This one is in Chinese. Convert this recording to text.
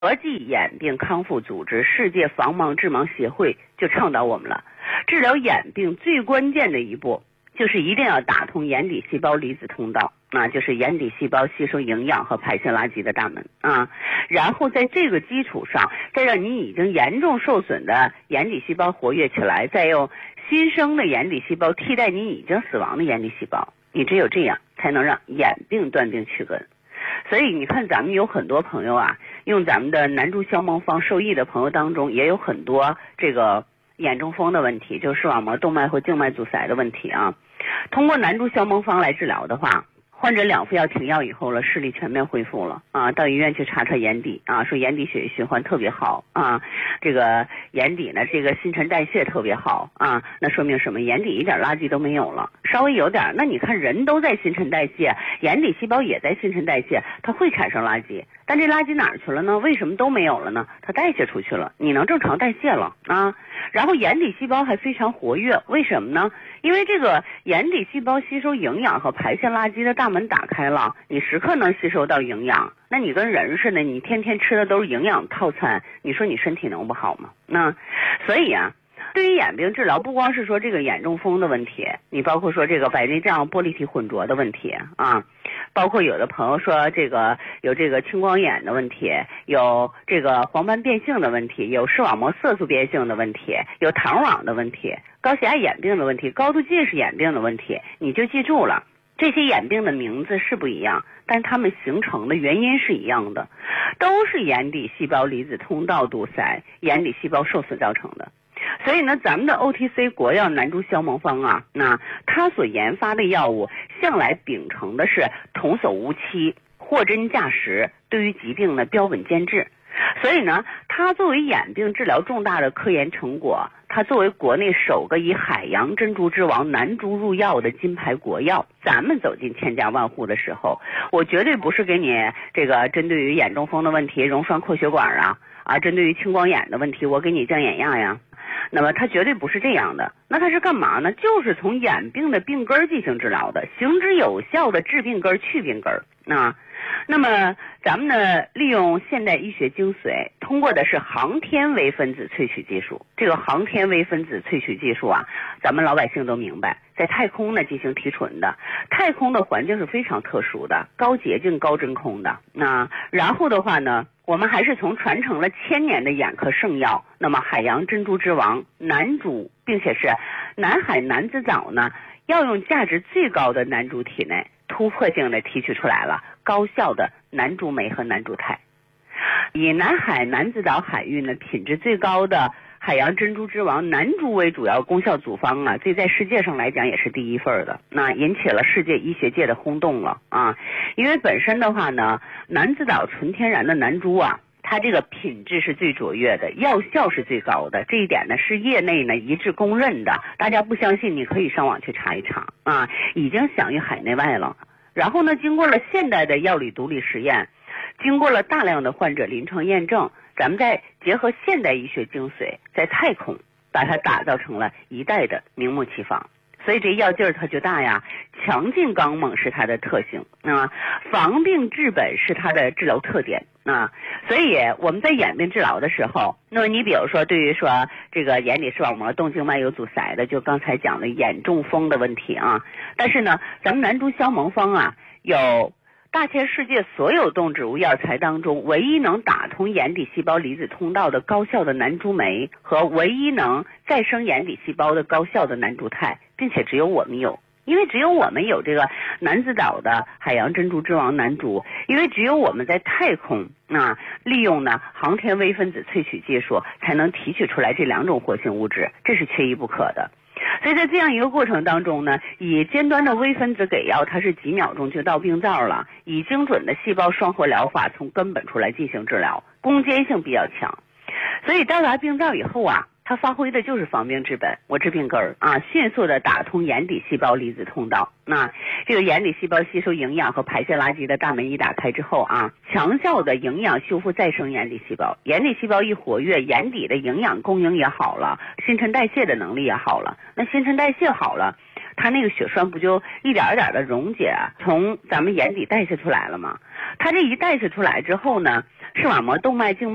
国际眼病康复组织、世界防盲致盲协会就倡导我们了，治疗眼病最关键的一步就是一定要打通眼底细胞离子通道，就是眼底细胞吸收营养和排泄垃圾的大门然后在这个基础上，再让你已经严重受损的眼底细胞活跃起来，再用新生的眼底细胞替代你已经死亡的眼底细胞，你只有这样才能让眼病断定去根。所以你看，咱们有很多朋友用咱们的南珠消盲方受益的朋友当中，也有很多这个眼中风的问题，就是视网膜动脉或静脉阻塞的问题通过南珠消盲方来治疗的话，患者2副药停药以后了，视力全面恢复了到医院去查眼底说眼底血液循环特别好这个眼底呢这个新陈代谢特别好那说明什么？眼底一点垃圾都没有了，稍微有点，那你看人都在新陈代谢，眼底细胞也在新陈代谢，它会产生垃圾，但这垃圾哪儿去了呢？为什么都没有了呢？它代谢出去了，你能正常代谢了然后眼底细胞还非常活跃，为什么呢？因为这个眼底细胞吸收营养和排泄垃圾的大门打开了，你时刻能吸收到营养，那你跟人似的，你天天吃的都是营养套餐，你说你身体能不好吗？所以对于眼病治疗，不光是说这个眼中风的问题，你包括说这个白内障、玻璃体混浊的问题包括有的朋友说这个有这个青光眼的问题，有这个黄斑变性的问题，有视网膜色素变性的问题，有糖网的问题，高血压眼病的问题，高度近视眼病的问题，你就记住了，这些眼病的名字是不一样，但它们形成的原因是一样的，都是眼底细胞离子通道堵塞、眼底细胞受损造成的。所以呢，咱们的 OTC 国药南珠消盲方它所研发的药物向来秉承的是童叟无欺、货真价实，对于疾病的标本兼治。所以呢，它作为眼病治疗重大的科研成果，它作为国内首个以海洋珍珠之王南珠入药的金牌国药，咱们走进千家万户的时候，我绝对不是给你这个针对于眼中风的问题溶栓扩血管针对于青光眼的问题我给你降眼压呀。那么它绝对不是这样的，那它是干嘛呢？就是从眼病的病根进行治疗的，行之有效的治病根去病根那么咱们呢，利用现代医学精髓，通过的是航天微分子萃取技术。这个航天微分子萃取技术咱们老百姓都明白，在太空呢进行提纯的，太空的环境是非常特殊的，高洁净、高真空的然后的话呢，我们还是从传承了1000年的眼科圣药，那么海洋珍珠之王南珠，并且是南海南子藻呢，要用价值最高的南珠体内突破性的提取出来了高效的南珠酶和南珠肽，以南海南子藻海域呢品质最高的海洋珍珠之王南珠为主要功效组方这在世界上来讲也是第一份的，那引起了世界医学界的轰动了因为本身的话呢，南子藻纯天然的南珠它这个品质是最卓越的，药效是最高的，这一点呢是业内呢一致公认的，大家不相信你可以上网去查一查已经享誉海内外了。然后呢，经过了现代的药理毒理实验，经过了大量的患者临床验证，咱们再结合现代医学精髓，在太空把它打造成了一代的名目齐仿。所以这药劲儿它就大呀，强劲刚猛是它的特性防病治本是它的治疗特点所以我们在眼病治疗的时候，那么你比如说对于说这个眼底视网膜动静脉有阻塞的，就刚才讲的眼中风的问题但是呢，咱们南珠消盲方有大千世界所有动植物药材当中唯一能打通眼底细胞离子通道的高效的南珠酶和唯一能再生眼底细胞的高效的南珠肽，并且只有我们有，因为只有我们有这个南子藻的海洋珍珠之王南珠，因为只有我们在太空利用呢航天微分子萃取技术才能提取出来这2种活性物质，这是缺一不可的。所以在这样一个过程当中呢，以尖端的微分子给药，它是几秒钟就到病灶了，以精准的细胞双活疗法从根本出来进行治疗，攻坚性比较强。所以到达病灶以后它发挥的就是防病治本，我治病根儿迅速的打通眼底细胞离子通道。这个眼底细胞吸收营养和排泄垃圾的大门一打开之后强效的营养修复再生眼底细胞，眼底细胞一活跃，眼底的营养供应也好了，新陈代谢的能力也好了，那新陈代谢好了，它那个血栓不就一点一点的溶解从咱们眼底代谢出来了吗？它这一代谢出来之后呢，视网膜动脉静脉